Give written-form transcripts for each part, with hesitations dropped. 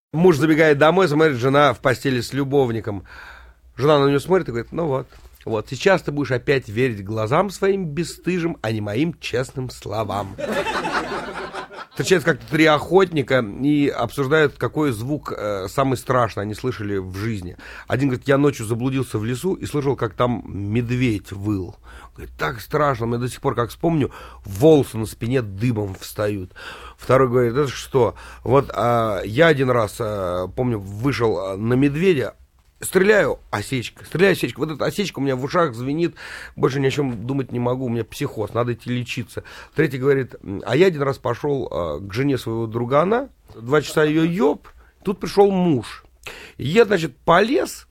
Муж забегает домой, смотрит, жена в постели с любовником. Жена на нее смотрит и говорит, ну вот, сейчас ты будешь опять верить глазам своим бесстыжим, а не моим честным словам. Встречаются как-то три охотника и обсуждают, какой звук самый страшный они слышали в жизни. Один говорит, я ночью заблудился в лесу и слышал, как там медведь выл. Говорит, так страшно, мне до сих пор, как вспомню, волосы на спине дыбом встают. Второй говорит, это что? Вот я один раз, помню, вышел на медведя, стреляю, осечка. Вот эта осечка у меня в ушах звенит, больше ни о чем думать не могу, у меня психоз, надо идти лечиться. Третий говорит, а я один раз пошел к жене своего другана, 2 часа ее ёб, тут пришел муж. Я, значит, полез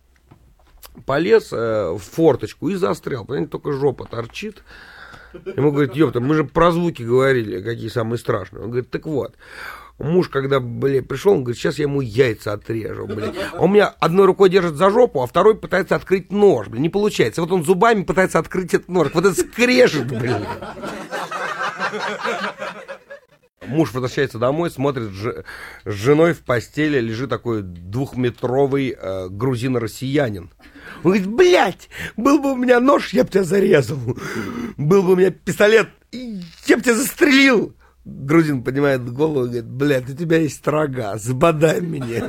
в форточку и застрял, понимаете, только жопа торчит. Ему говорит, ёпта, мы же про звуки говорили, какие самые страшные. Он говорит, так вот. Муж, когда, пришел, он говорит, сейчас я ему яйца отрежу, А у меня одной рукой держит за жопу, а второй пытается открыть нож, не получается. Вот он зубами пытается открыть этот нож, вот это скрежет, Муж возвращается домой, смотрит, с женой в постели лежит такой 2-метровый грузин-россиянин. Он говорит, блядь, был бы у меня нож, я бы тебя зарезал. Был бы у меня пистолет, я бы тебя застрелил. Грузин поднимает голову и говорит, блядь, у тебя есть рога, забодай меня.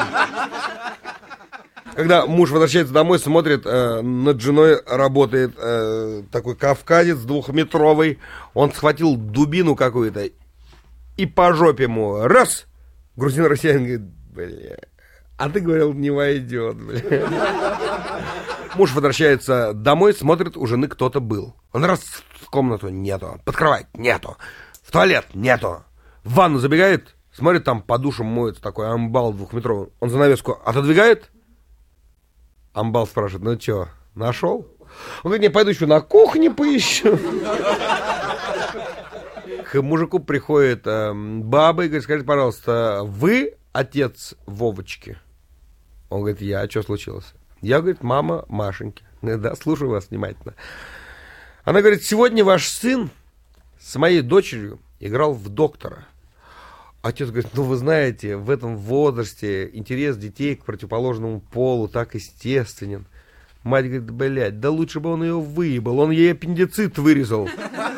Когда муж возвращается домой, смотрит, над женой работает такой кавказец 2-метровый. Он схватил дубину какую-то и по жопе ему раз. Грузин-россиянин говорит, бля, а ты говорил, не войдет, бля. Муж возвращается домой, смотрит, у жены кто-то был. Он раз в комнату, нету, под кровать, нету. В туалет нету. В ванну забегает, смотрит, там по душам моется такой амбал 2-метровый. Он занавеску отодвигает. Амбал спрашивает, ну что, нашел? Он говорит, не, пойду еще на кухне поищу. К мужику приходит баба и говорит, скажите, пожалуйста, вы отец Вовочки? Он говорит, я, а что случилось? Я, говорит, мама Машеньки. Да, слушаю вас внимательно. Она говорит, сегодня ваш сын с моей дочерью играл в доктора. Отец говорит, ну вы знаете, в этом возрасте интерес детей к противоположному полу так естественен. Мать говорит, блядь, да лучше бы он ее выебал, он ей аппендицит вырезал.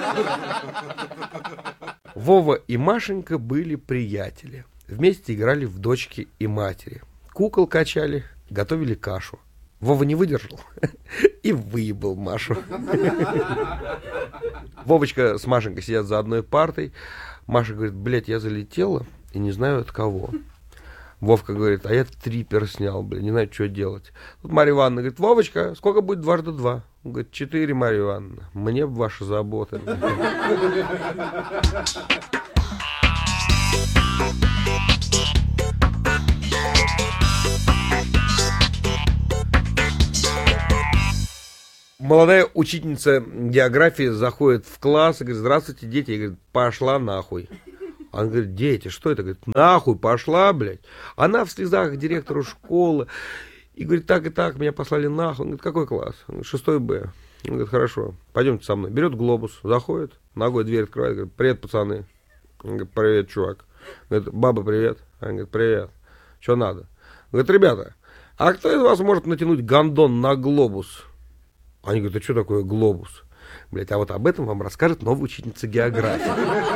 Вова и Машенька были приятели. Вместе играли в дочки и матери. Кукол качали, готовили кашу. Вова не выдержал и выебал Машу. Вовочка с Машенькой сидят за одной партой. Маша говорит, блядь, я залетела и не знаю от кого. Вовка говорит, а я трипер снял, блядь, не знаю, что делать. Тут Марья Ивановна говорит, Вовочка, сколько будет 2 × 2? Он говорит, 4, Марья Ивановна, мне бы ваша забота. Молодая учительница географии заходит в класс и говорит, здравствуйте, дети. И говорит, пошла нахуй. Она говорит, дети, что это? Говорит, нахуй пошла, блядь. Она в слезах к директору школы. И говорит, так и так, меня послали нахуй. Он говорит, какой класс? Он говорит, 6 Б. Он говорит, хорошо, пойдемте со мной. Берет глобус, заходит, ногой дверь открывает, говорит, привет, пацаны. Он говорит, привет, чувак. Говорит, баба, привет. Он говорит, привет. Что надо? Он говорит, ребята, а кто из вас может натянуть гондон на глобус? Они говорят, а что такое глобус? Блять, а вот об этом вам расскажет новая учительница географии.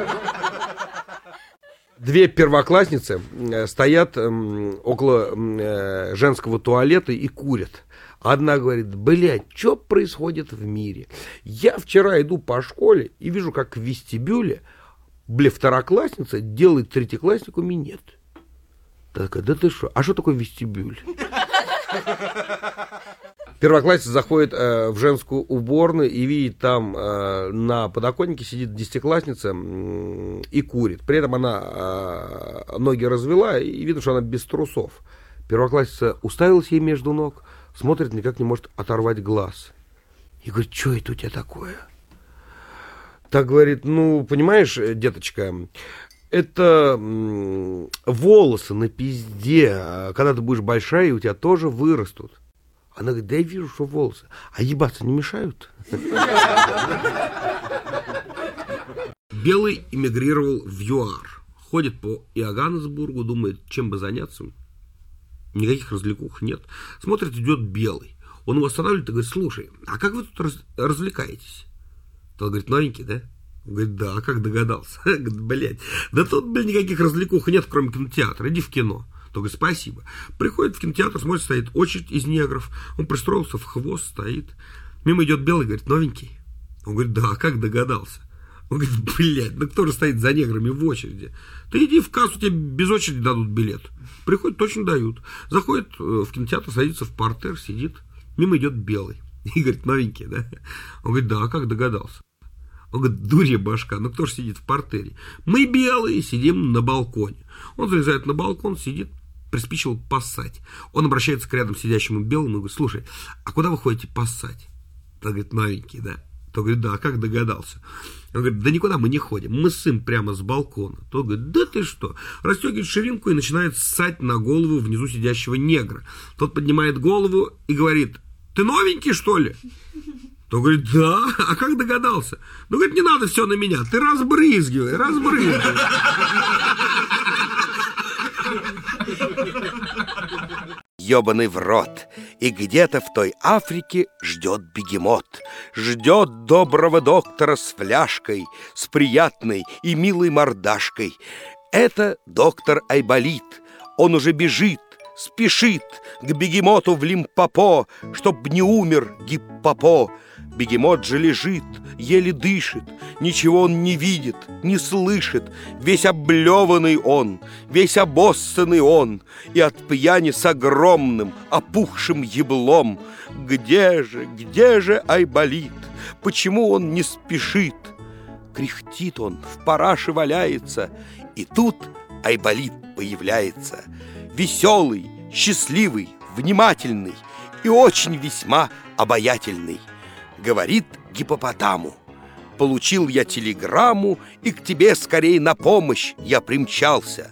2 первоклассницы стоят около женского туалета и курят. Одна говорит, блядь, что происходит в мире? Я вчера иду по школе и вижу, как в вестибюле, второклассница делает третьекласснику минет. Так, да ты что? А что такое вестибюль? Первоклассница заходит в женскую уборную и видит там на подоконнике сидит 10-классница и курит. При этом она ноги развела и видно, что она без трусов. Первоклассница уставилась ей между ног, смотрит, никак не может оторвать глаз. И говорит, что это у тебя такое? Так говорит, ну, понимаешь, деточка, это волосы на пизде. Когда ты будешь большая, у тебя тоже вырастут. Она говорит, да я вижу, что волосы. А ебаться не мешают? Белый эмигрировал в ЮАР. Ходит по Иоганнесбургу, думает, чем бы заняться. Никаких развлекух нет. Смотрит, идет белый. Он его останавливает и говорит: слушай, а как вы тут развлекаетесь? Тот говорит: новенький, да? Он говорит: да, а как догадался? Говорит: блядь, да тут, никаких развлекух нет, кроме кинотеатра, иди в кино. Тот говорит: спасибо. Приходит в кинотеатр, смотрит, стоит очередь из негров, он пристроился в хвост, стоит. Мимо идет белый, говорит: новенький? Он говорит: да, а как догадался? Он говорит: блядь, ну кто же стоит за неграми в очереди? Ты иди в кассу, тебе без очереди дадут билет. Приходит, точно дают. Заходит в кинотеатр, садится в партер, сидит. Мимо идет белый. И говорит: новенький, да? Он говорит: да, а как догадался? Он говорит: дурья башка, ну кто же сидит в партере? Мы белые сидим на балконе. Он залезает на балкон, сидит, приспичил поссать. Он обращается к рядом сидящему белому и говорит: слушай, а куда вы ходите поссать? Тот говорит: новенький, да? Тот говорит: да, а как догадался? Он говорит: да никуда мы не ходим, мы ссым прямо с балкона. Тот говорит: да ты что? Расстегивает ширинку и начинает ссать на голову внизу сидящего негра. Тот поднимает голову и говорит: ты новенький, что ли? Тот говорит: да, а как догадался? Ну, говорит: не надо все на меня, ты разбрызгивай. Ёбаный в рот. И где-то в той Африке ждет бегемот. Ждет доброго доктора с фляжкой, с приятной и милой мордашкой. Это доктор Айболит. Он уже бежит, спешит к бегемоту в Лимпопо, чтоб не умер Гиппопо. Бегемот же лежит, еле дышит, ничего он не видит, не слышит. Весь облеванный он, весь обоссанный он, и от пьяни с огромным, опухшим еблом. Где же Айболит? Почему он не спешит? Кряхтит он, в параше валяется, и тут Айболит появляется. Веселый, счастливый, внимательный и очень весьма обаятельный. Говорит гиппопотаму: получил я телеграмму, и к тебе скорей на помощь я примчался.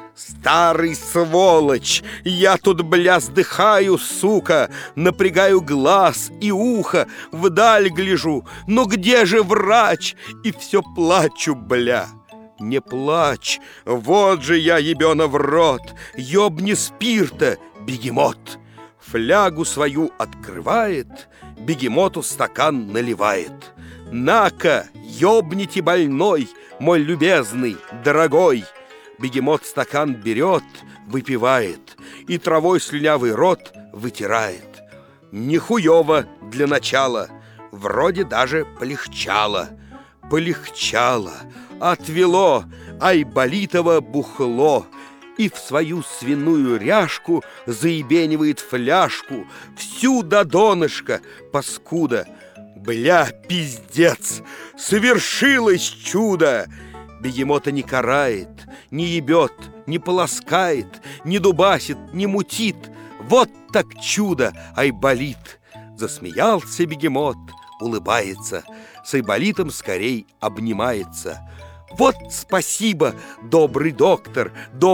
Старый сволочь, я тут, бля, сдыхаю, сука, напрягаю глаз и ухо, вдаль гляжу, но где же врач? И все плачу, бля. Не плачь, вот же я, ебена в рот, ёбни спирта, бегемот. Флягу свою открывает, бегемоту стакан наливает. На-ка, ёбните больной, мой любезный, дорогой. Бегемот стакан берет, выпивает, и травой слюнявый рот вытирает. Нихуёво для начала, вроде даже полегчало. Полегчало, отвело Айболитово бухло, и в свою свиную ряжку заебенивает фляжку всю до донышка, паскуда. Бля, пиздец, совершилось чудо! Бегемота не карает, не ебет, не полоскает, не дубасит, не мутит. Вот так чудо, Айболит! Засмеялся бегемот, улыбается, с Айболитом скорей обнимается. Вот спасибо, добрый доктор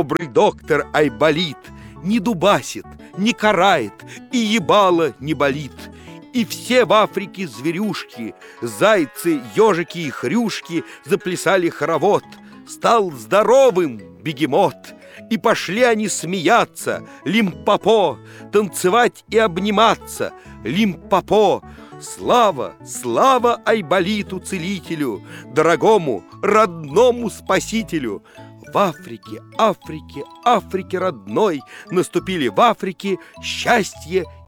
Айболит. Не дубасит, не карает, и ебало не болит. И все в Африке зверюшки, зайцы, ежики и хрюшки заплясали хоровод. Стал здоровым бегемот, и пошли они смеяться. Лимпопо, танцевать и обниматься. Лимпопо, слава, слава Айболиту-целителю, дорогому, родному спасителю. В Африке, Африке, Африке родной наступили в Африке счастье